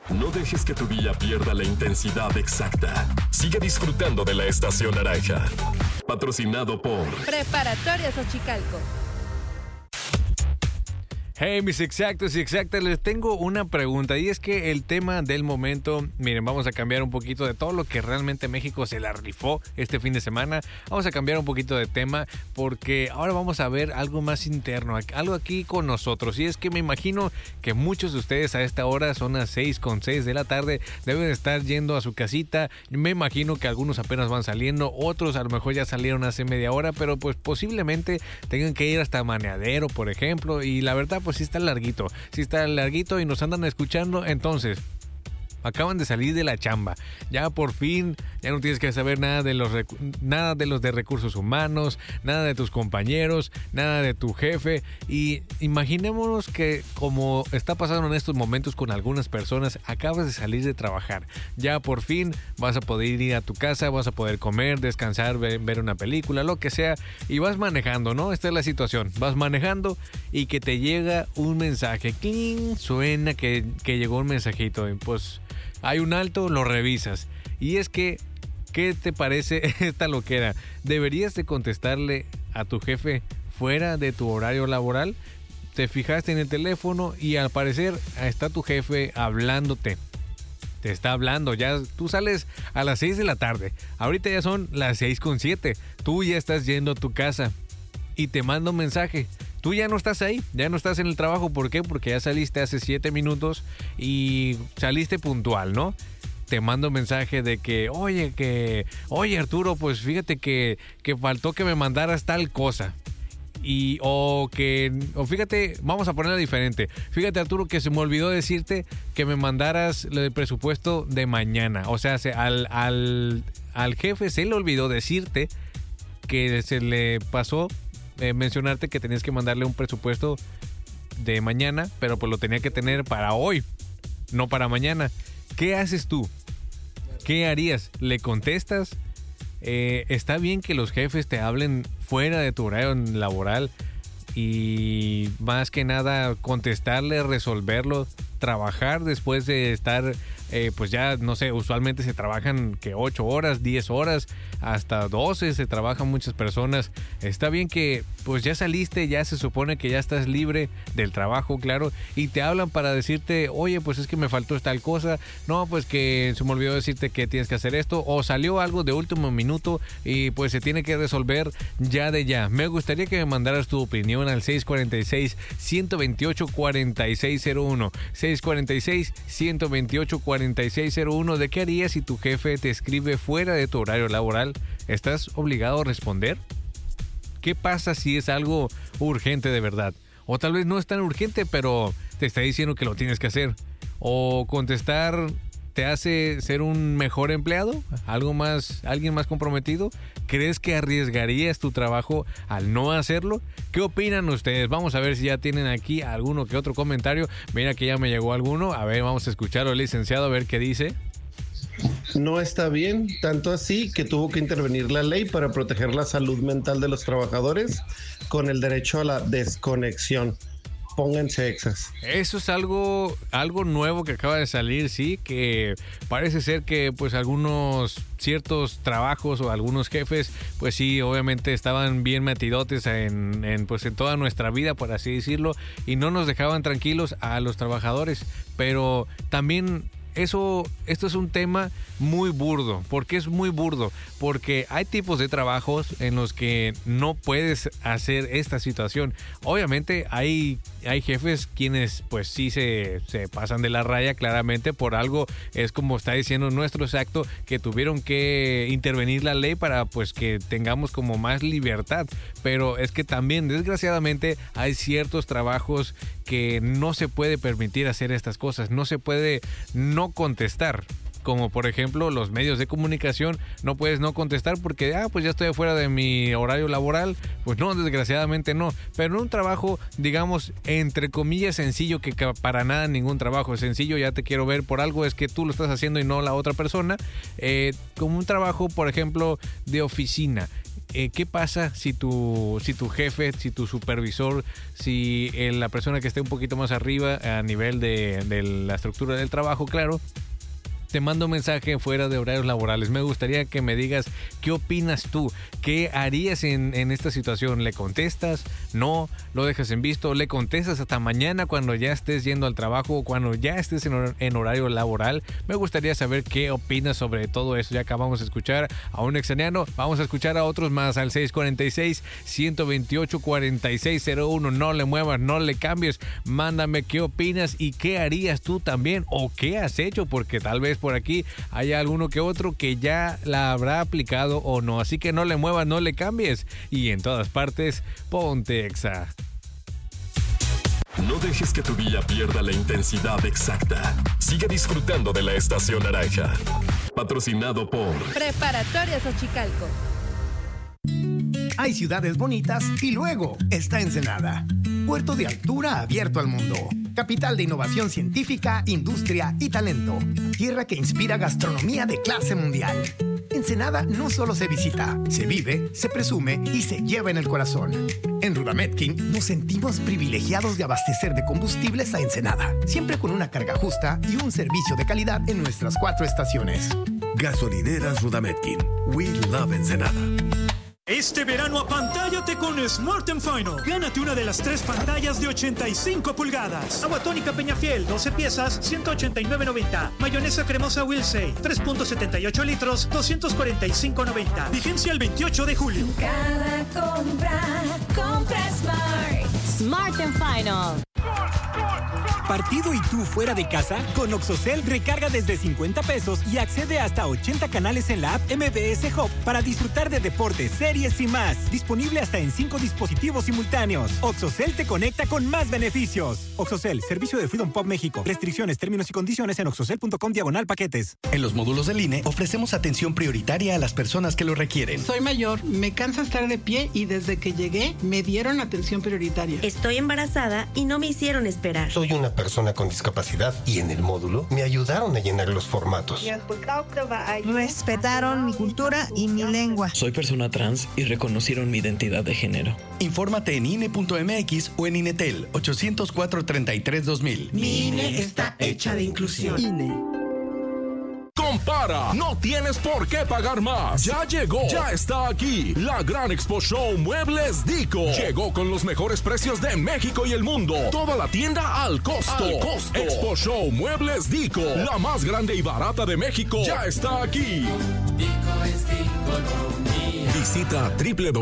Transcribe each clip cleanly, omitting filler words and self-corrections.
No dejes que tu día pierda la intensidad exacta. Sigue disfrutando de la Estación Naranja. Patrocinado por Preparatoria Xochicalco. Hey, mis exactos y exactas, les tengo una pregunta y es que el tema del momento, miren, vamos a cambiar un poquito de todo lo que realmente México se la rifó este fin de semana. Vamos a cambiar un poquito de tema porque ahora vamos a ver algo más interno, algo aquí con nosotros. Y es que me imagino que muchos de ustedes a esta hora, son las 6:06 de la tarde, deben estar yendo a su casita. Me imagino que algunos apenas van saliendo, otros a lo mejor ya salieron hace media hora, pero pues posiblemente tengan que ir hasta Maneadero, por ejemplo, y la verdad pues sí está larguito y nos andan escuchando. Entonces acaban de salir de la chamba, ya por fin, ya no tienes que saber nada de los de recursos humanos, nada de tus compañeros, nada de tu jefe. Y imaginémonos que, como está pasando en estos momentos con algunas personas, acabas de salir de trabajar, ya por fin vas a poder ir a tu casa, vas a poder comer, descansar, ver una película, lo que sea, y vas manejando, ¿no? Esta es la situación, vas manejando y que te llega un mensaje, ¡cling! Suena que llegó un mensajito, y pues hay un alto, lo revisas. Y es que, ¿qué te parece esta loquera? ¿Deberías de contestarle a tu jefe fuera de tu horario laboral? Te fijaste en el teléfono y al parecer está tu jefe hablándote. Te está hablando, ya tú sales a las 6 de la tarde. Ahorita ya son las 6:07. Tú ya estás yendo a tu casa y te manda un mensaje. Tú ya no estás ahí, ya no estás en el trabajo. ¿Por qué? Porque ya saliste hace 7 minutos y saliste puntual, ¿no? Te mando un mensaje de que, oye Arturo, pues fíjate que faltó que me mandaras tal cosa. O fíjate, vamos a ponerlo diferente. Fíjate, Arturo, que se me olvidó decirte que me mandaras el presupuesto de mañana. O sea, al jefe se le olvidó decirte que se le pasó mencionarte que tenías que mandarle un presupuesto de mañana, pero pues lo tenía que tener para hoy, no para mañana. ¿Qué haces tú? ¿Qué harías? ¿Le contestas? Está bien que los jefes te hablen fuera de tu horario laboral y más que nada contestarle, resolverlo, trabajar después de estar, pues ya no sé, usualmente se trabajan que 8 horas, 10 horas, hasta 12 se trabajan muchas personas. Está bien que pues ya saliste, ya se supone que ya estás libre del trabajo, claro, y te hablan para decirte, oye, pues es que me faltó tal cosa, no, pues que se me olvidó decirte que tienes que hacer esto, o salió algo de último minuto y pues se tiene que resolver ya de ya. Me gustaría que me mandaras tu opinión al 646-128-4601, 646-128-4601. ¿De qué harías si tu jefe te escribe fuera de tu horario laboral? ¿Estás obligado a responder? ¿Qué pasa si es algo urgente de verdad? O tal vez no es tan urgente, pero te está diciendo que lo tienes que hacer. O contestar te hace ser un mejor empleado, alguien más comprometido. ¿Crees que arriesgarías tu trabajo al no hacerlo? ¿Qué opinan ustedes? Vamos a ver si ya tienen aquí alguno que otro comentario. Mira que ya me llegó alguno. A ver, vamos a escucharlo, licenciado, a ver qué dice. No está bien, tanto así que tuvo que intervenir la ley para proteger la salud mental de los trabajadores con el derecho a la desconexión. Pónganse exas. Eso es algo nuevo que acaba de salir, sí, que parece ser que pues algunos ciertos trabajos o algunos jefes, pues sí, obviamente estaban bien metidotes en toda nuestra vida, por así decirlo, y no nos dejaban tranquilos a los trabajadores. Pero también esto es un tema muy burdo. ¿Por qué es muy burdo? Porque hay tipos de trabajos en los que no puedes hacer esta situación. Obviamente hay jefes quienes pues sí se pasan de la raya, claramente por algo. Es como está diciendo nuestro exacto, que tuvieron que intervenir la ley para pues que tengamos como más libertad. Pero es que también desgraciadamente hay ciertos trabajos que no se puede permitir hacer estas cosas. No se puede no contestar. Como por ejemplo los medios de comunicación, no puedes no contestar porque pues ya estoy afuera de mi horario laboral. Pues no, desgraciadamente no. Pero en un trabajo, digamos, entre comillas sencillo, que para nada ningún trabajo es sencillo, ya te quiero ver por algo, es que tú lo estás haciendo y no la otra persona. Como un trabajo, por ejemplo, de oficina. ¿qué pasa si tu jefe, si tu supervisor, si la persona que esté un poquito más arriba a nivel de la estructura del trabajo, claro, te mando un mensaje fuera de horarios laborales? Me gustaría que me digas qué opinas tú, qué harías en esta situación. ¿Le contestas? ¿No? ¿Lo dejas en visto? ¿Le contestas hasta mañana cuando ya estés yendo al trabajo o cuando ya estés en horario laboral? Me gustaría saber qué opinas sobre todo eso. Ya acabamos de escuchar a un exaniano, vamos a escuchar a otros más al 646-128-4601. No le muevas, no le cambies. Mándame qué opinas y qué harías tú también o qué has hecho, porque tal vez por aquí hay alguno que otro que ya la habrá aplicado o no. Así que no le muevas, no le cambies. Y en todas partes, ponte Exa. No dejes que tu día pierda la intensidad exacta. Sigue disfrutando de la Estación Naranja. Patrocinado por Preparatoria Xochicalco. Hay ciudades bonitas y luego está Ensenada. Puerto de altura abierto al mundo. Capital de innovación científica, industria y talento. Tierra que inspira gastronomía de clase mundial. Ensenada no solo se visita, se vive, se presume y se lleva en el corazón. En Rudametkin nos sentimos privilegiados de abastecer de combustibles a Ensenada, siempre con una carga justa y un servicio de calidad en nuestras 4 estaciones. Gasolineras Rudametkin. We love Ensenada. Este verano apantállate con Smart & Final. Gánate una de las 3 pantallas de 85 pulgadas. Agua tónica Peñafiel, 12 piezas, $189.90. Mayonesa cremosa Wilsey, 3.78 litros, $245.90. Vigencia el 28 de julio. Cada compra Smart. Smart & Final. ¿Partido y tú fuera de casa? Con Oxocel recarga desde 50 pesos y accede hasta 80 canales en la app MBS Hub para disfrutar de deportes, series y más. Disponible hasta en 5 dispositivos simultáneos. Oxocel te conecta con más beneficios. Oxocel, servicio de Freedom Pop México. Restricciones, términos y condiciones en oxocel.com/paquetes. En los módulos del INE ofrecemos atención prioritaria a las personas que lo requieren. Soy mayor, me cansa estar de pie y desde que llegué me dieron atención prioritaria. Estoy embarazada y no me hicieron esperar. Soy una persona con discapacidad y en el módulo me ayudaron a llenar los formatos. Respetaron mi cultura y mi lengua. Soy persona trans y reconocieron mi identidad de género. Infórmate en INE.mx o en INETEL 804-33-2000. Mi INE está hecha de inclusión. INE. Compara, no tienes por qué pagar más. Ya llegó, ya está aquí. La Gran Expo Show Muebles Dico. Llegó con los mejores precios de México y el mundo. Toda la tienda al costo. Expo Show Muebles Dico. La más grande y barata de México. Ya está aquí. Dico es Diconomía. Visita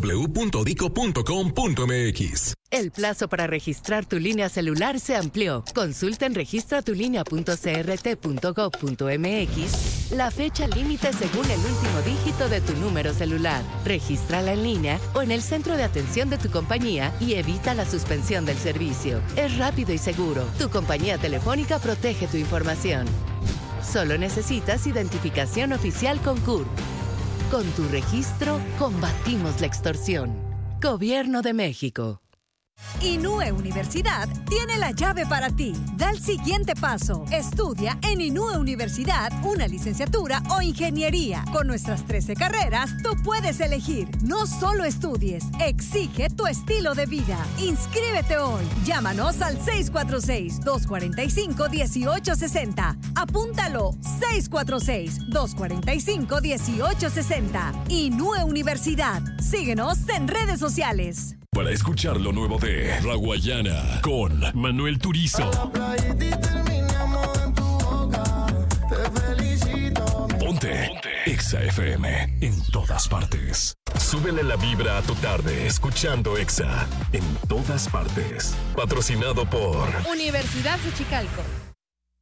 www.dico.com.mx. El plazo para registrar tu línea celular se amplió. Consulta en registratulinea.crt.gov.mx la fecha límite según el último dígito de tu número celular. Regístrala en línea o en el centro de atención de tu compañía y evita la suspensión del servicio. Es rápido y seguro. Tu compañía telefónica protege tu información. Solo necesitas identificación oficial con CURP. Con tu registro, combatimos la extorsión. Gobierno de México. Inúe Universidad tiene la llave para ti. Da el siguiente paso. Estudia en Inúe Universidad una licenciatura o ingeniería. Con nuestras 13 carreras, tú puedes elegir. No solo estudies, exige tu estilo de vida. Inscríbete hoy. Llámanos al 646-245-1860. Apúntalo, 646-245-1860. Inúe Universidad. Síguenos en redes sociales. Para escuchar lo nuevo de Raguayana con Manuel Turizo. Ponte Exa FM en todas partes. Súbele la vibra a tu tarde escuchando Exa en todas partes. Patrocinado por Universidad Xochicalco.